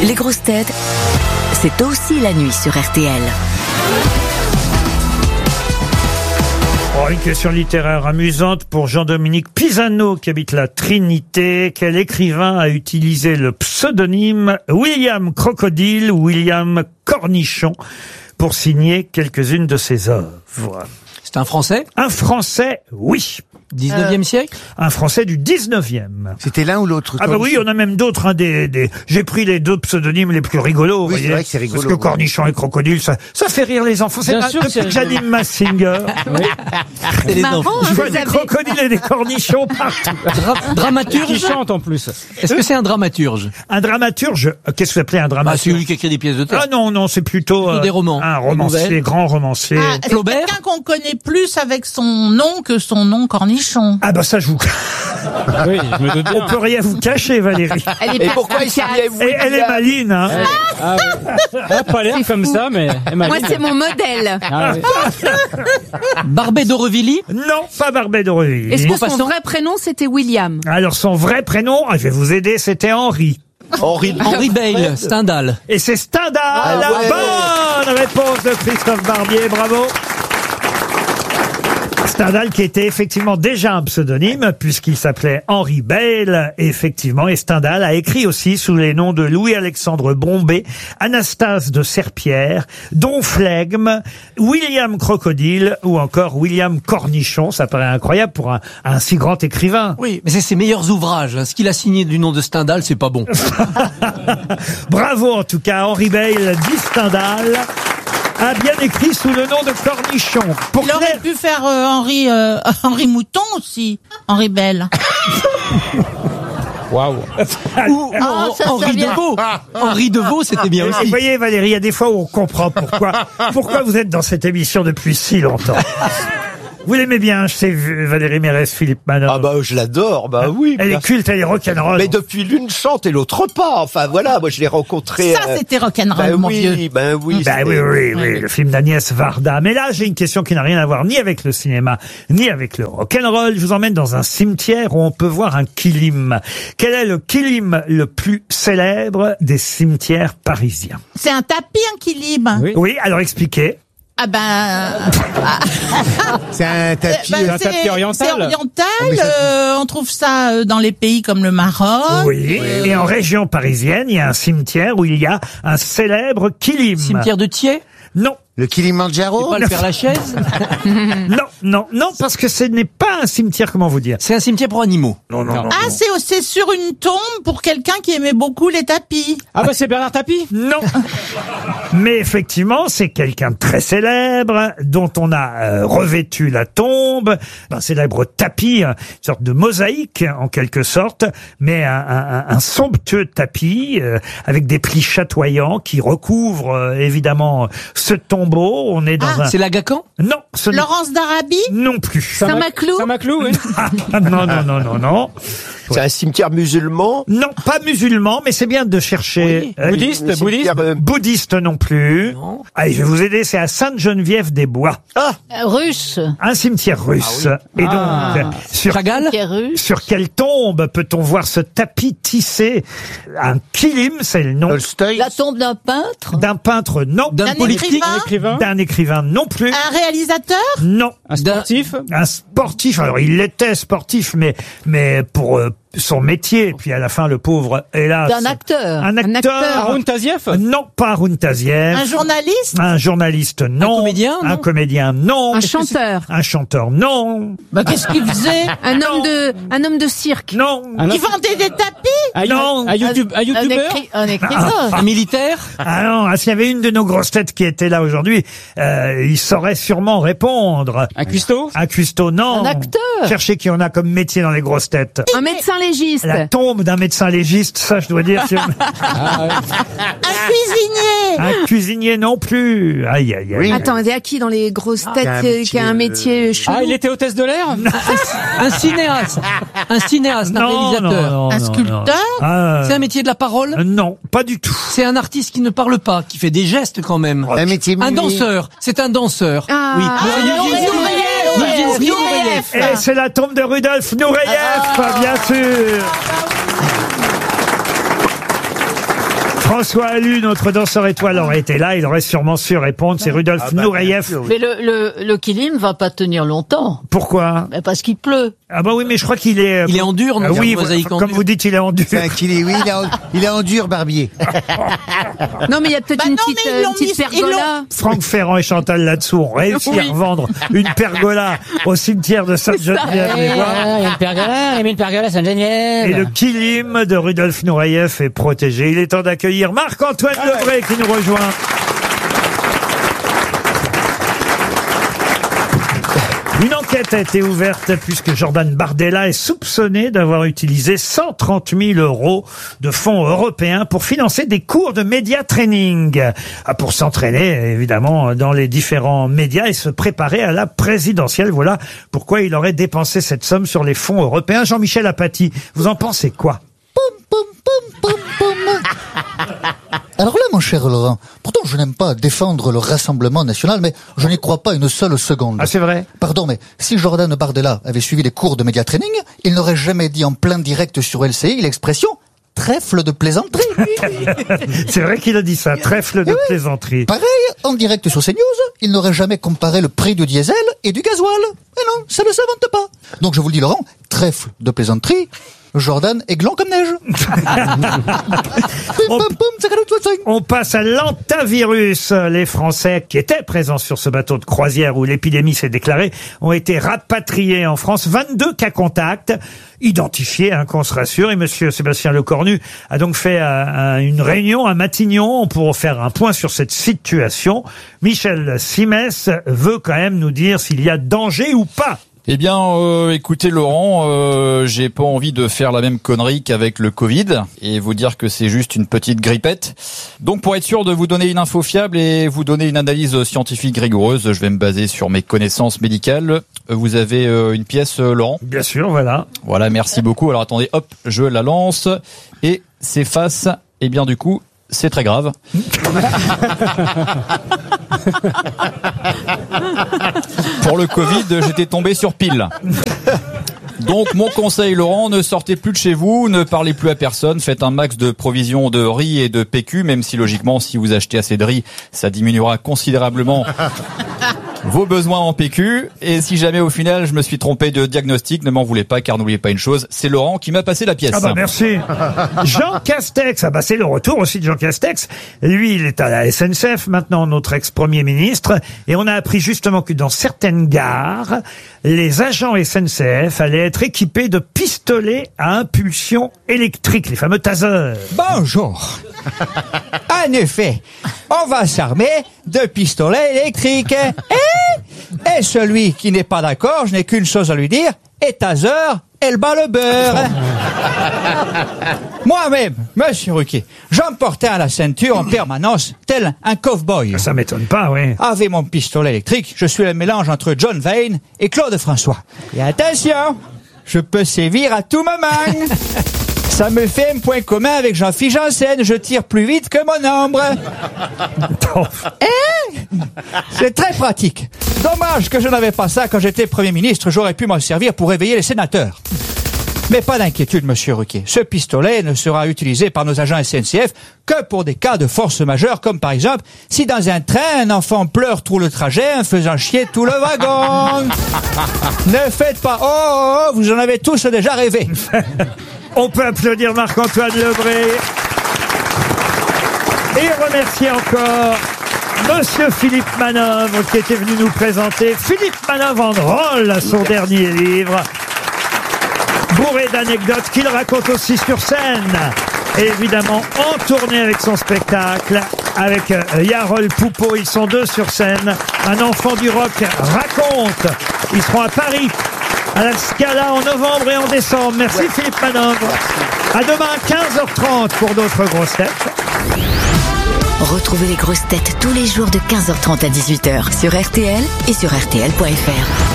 Les grosses têtes, c'est aussi la nuit sur RTL. Oh, une question littéraire amusante pour Jean-Dominique Pisano qui habite la Trinité. Quel écrivain a utilisé le pseudonyme William Crocodile ou William Cornichon pour signer quelques-unes de ses œuvres? C'est un Français? Un Français, oui. 19e siècle? Un Français du 19e. C'était l'un ou l'autre? Ah bah oui, on a même d'autres. J'ai pris les deux pseudonymes les plus rigolos. Oui, vous c'est voyez, vrai que c'est rigolo. parce que Cornichon et Crocodile, ça fait rire les enfants. C'est Bien sûr, depuis c'est que j'anime Massinger. C'est les enfants. Je vois des crocodiles et des cornichons partout. Dramaturge? Qui chante en plus. Est-ce que c'est un dramaturge? Un dramaturge, qu'est-ce que vous appelez un Ah, dramaturge? c'est lui qui écrit des pièces de théâtre. Ah non, c'est plutôt des romans. un romancier, Nouvelles. grand romancier. Ah, c'est Flaubert? quelqu'un qu'on connaît plus avec son nom que son nom Cornichon. Ah bah ça je vous... Oui, je me doute bien. On peut rien vous cacher, Valérie. Et pourquoi il s'appelait Et elle est maline, hein. Ah, oui. Ah, pas l'air comme ça, mais Moi, c'est mon modèle. Ah, oui. Barbet d'Aurevilly? Non, pas Barbet d'Aurevilly. Est-ce que son Maupassant? vrai prénom, c'était William? Alors son vrai prénom, je vais vous aider, c'était Henri. Henri Bayle, Stendhal. Et c'est Stendhal. Ah La ouais. bonne réponse de Christophe Barbier, bravo. Stendhal qui était effectivement déjà un pseudonyme puisqu'il s'appelait Henri Bayle, effectivement, et Stendhal a écrit aussi sous les noms de Louis-Alexandre Bombay, Anastase de Serpierre, Don Flegme, William Crocodile ou encore William Cornichon. Ça paraît incroyable pour un si grand écrivain. Oui, mais c'est ses meilleurs ouvrages. Ce qu'il a signé du nom de Stendhal, c'est pas bon. Bravo en tout cas, Henri Bayle dit Stendhal a bien écrit sous le nom de Cornichon. Pour Il aurait pu faire Henri Mouton aussi, Henri Belle. Waouh. Ou Henri Deveau. Henri Deveau, c'était bien Vous aussi. voyez Valérie, il y a des fois où on comprend pourquoi vous êtes dans cette émission depuis si longtemps. Vous l'aimez bien, je sais, Valérie Mérès, Philippe Manœuvre. Ah bah je l'adore, bah oui. Elle bien est culte, elle est rock'n'roll. Mais depuis l'une chante et l'autre pas. Enfin voilà, moi je l'ai rencontré. Ça, c'était rock'n'roll, ben mon oui, vieux. ben oui. Bah c'était- oui, le film d'Agnès Varda. Mais là, j'ai une question qui n'a rien à voir ni avec le cinéma, ni avec le rock'n'roll. Je vous emmène dans un cimetière où on peut voir un kilim. Quel est le kilim le plus célèbre des cimetières parisiens? C'est un tapis, un kilim. Oui. Oui, alors expliquez. Ah ben... C'est un tapis. ben, un tapis oriental. C'est oriental, Ah, mais ça- on trouve ça dans les pays comme le Maroc. Oui. Et en région parisienne, il y a un cimetière où il y a un célèbre kilim. Cimetière de Thiers? Non. Le Kilimanjaro? Pas le Père Lachaise? Non, parce que ce n'est pas un cimetière, comment vous dire? C'est un cimetière pour animaux. Non. Ah, c'est sur une tombe pour quelqu'un qui aimait beaucoup les tapis. Ah bah c'est Bernard Tapie. Non. Mais effectivement, c'est quelqu'un de très célèbre, dont on a revêtu la tombe, un célèbre tapis, une sorte de mosaïque en quelque sorte, mais un somptueux tapis avec des plis chatoyants qui recouvrent évidemment ce tombeau. On est dans un... C'est l'Agacan? Non, ce n'est Laurence d'Arabie. non plus. Saint-Maclou? Saint-Maclou, oui. Non. C'est un cimetière musulman. Non, pas musulman, mais c'est bien de chercher. Bouddhiste, Cimetière, Bouddhiste non plus. Non. Allez, je vais vous aider, c'est à Sainte-Geneviève-des-Bois. Russe. Un cimetière russe. Et donc, Chagall? Russe. sur quelle tombe peut-on voir ce tapis tissé? Un kilim, c'est le nom. Tolstoï? La tombe d'un peintre? D'un peintre, non. D'un politique? écrivain. Écrivain. D'un écrivain, non plus. Un réalisateur. Non. Un sportif. Un sportif, alors il était sportif, mais pour son métier, puis à la fin, le pauvre, hélas. D'un acteur? Un acteur. Haroun Tazieff. Non, pas Haroun Tazieff. Un journaliste. Un journaliste, non. comédien, non. Un comédien, non. Un chanteur? Un chanteur, non. Bah, qu'est-ce qu'il faisait? Un homme de cirque? Non. Un, Il vendait des tapis. Non. un youtubeur. Un écrivain? Un militaire? Ah non, s'il y avait une de nos grosses têtes qui était là aujourd'hui, il saurait sûrement répondre. Un cuistot. Un cuistot, non. Un acteur? Cherchez qui on a comme métier dans les grosses têtes. Un médecin légiste? La tombe d'un médecin légiste, ça je dois dire. Un cuisinier. Un cuisinier non plus. Aïe, aïe, aïe. Oui. Attends, il y a qui dans les grosses têtes qui a un métier chelou? Ah, il était hôtesse de l'air. Un cinéaste? Un cinéaste, un réalisateur? Un sculpteur. Ah, C'est un métier de la parole? non, pas du tout. C'est un artiste qui ne parle pas, qui fait des gestes quand même. Un métier Un muet. danseur. C'est un danseur. Ah. Oui. Nureyev. Et c'est la tombe de Rudolf Nureyev, bien sûr. François Allu, notre danseur étoile, aurait été là, il aurait sûrement su répondre. C'est Rudolf Nureyev. Mais le kilim va pas tenir longtemps. Pourquoi? Parce qu'il pleut. Ah bah oui, mais je crois qu'il est... Il est en dur, non? oui, Mosaïque en comme dur. vous dites, il est en dur. C'est un kili, oui, il est en dur, Barbier. Non, mais il y a peut-être Bah une non, mais ils l'ont petite mis- pergola. Franck Ferrand et Chantal Latsou ont réussi à revendre une pergola au cimetière de Sainte-Geneviève. Il y a une pergola, une pergola Et Sainte-Geneviève. le kilim de Rudolf Nureyev est protégé. Il est temps d'accueillir Marc-Antoine Lebré qui nous rejoint. Une enquête a été ouverte puisque Jordan Bardella est soupçonné d'avoir utilisé 130 000 € de fonds européens pour financer des cours de média training. Pour s'entraîner, évidemment, dans les différents médias et se préparer à la présidentielle. Voilà pourquoi il aurait dépensé cette somme sur les fonds européens. Jean-Michel Apathy, vous en pensez quoi? Alors là, mon cher Laurent, pourtant je n'aime pas défendre le Rassemblement national, mais je n'y crois pas une seule seconde. Ah, c'est vrai? Pardon, mais si Jordan Bardella avait suivi les cours de média training, il n'aurait jamais dit en plein direct sur LCI l'expression « trèfle de plaisanterie ». C'est vrai qu'il a dit ça, trèfle de plaisanterie. Pareil, en direct sur CNews, il n'aurait jamais comparé le prix du diesel et du gasoil. Et non, ça ne s'invente pas. Donc je vous le dis Laurent, trèfle de plaisanterie, Jordan est gland comme neige. On passe à l'antavirus. Les Français qui étaient présents sur ce bateau de croisière où l'épidémie s'est déclarée ont été rapatriés en France. 22 cas contacts identifiés, qu'on se rassure. Et monsieur Sébastien Lecornu a donc fait une réunion à Matignon pour faire un point sur cette situation. Michel Simès veut quand même nous dire s'il y a danger ou pas. Eh bien, écoutez Laurent, j'ai pas envie de faire la même connerie qu'avec le Covid et vous dire que c'est juste une petite grippette. Donc pour être sûr de vous donner une info fiable et vous donner une analyse scientifique rigoureuse, je vais me baser sur mes connaissances médicales. Vous avez une pièce, Laurent? Bien sûr, voilà. Voilà, merci beaucoup. Alors attendez, hop, je la lance et s'efface. Eh bien du coup, c'est très grave. Pour le Covid, j'étais tombé sur pile. Donc mon conseil Laurent, ne sortez plus de chez vous, ne parlez plus à personne, faites un max de provisions de riz et de PQ, même si logiquement si vous achetez assez de riz, ça diminuera considérablement vos besoins en PQ. Et si jamais au final je me suis trompé de diagnostic, ne m'en voulez pas car n'oubliez pas une chose, c'est Laurent qui m'a passé la pièce. Ah bah merci. Jean Castex, ah bah c'est le retour aussi de Jean Castex. Lui, il est à la SNCF maintenant, notre ex-premier ministre, et on a appris justement que dans certaines gares, les agents SNCF allaient être équipés de pistolets à impulsion électrique, les fameux tasers. Bonjour. En effet, on va s'armer de pistolets électriques. Et celui qui n'est pas d'accord, je n'ai qu'une chose à lui dire, et taser, elle bat le beurre. Moi-même, monsieur Ruquier, j'emportais à la ceinture en permanence, tel un cow-boy. Ça m'étonne pas, oui. Avec mon pistolet électrique, je suis le mélange entre John Wayne et Claude François. Et attention, je peux sévir à tout moment. Ça me fait un point commun avec Jean-Philippe Janssen, je tire plus vite que mon ombre. C'est très pratique. Dommage que je n'avais pas ça quand j'étais Premier ministre, j'aurais pu m'en servir pour réveiller les sénateurs. Mais pas d'inquiétude, monsieur Ruquier. Ce pistolet ne sera utilisé par nos agents SNCF que pour des cas de force majeure, comme par exemple, si dans un train, un enfant pleure tout le trajet en faisant chier tout le wagon. Ne faites pas, oh, vous en avez tous déjà rêvé. On peut applaudir Marc-Antoine Lebré. Et remercier encore Monsieur Philippe Manœuvre qui était venu nous présenter Philippe Manœuvre en drôle, son dernier livre, bourré d'anecdotes qu'il raconte aussi sur scène. Et évidemment en tournée avec son spectacle, avec Yarol Poupeau, ils sont deux sur scène. Un enfant du rock raconte. Ils seront à Paris, à la Scala en novembre et en décembre. Merci Philippe Manœuvre. À demain 15h30 pour d'autres grosses têtes. Retrouvez les grosses têtes tous les jours de 15h30 à 18h sur RTL et sur RTL.fr.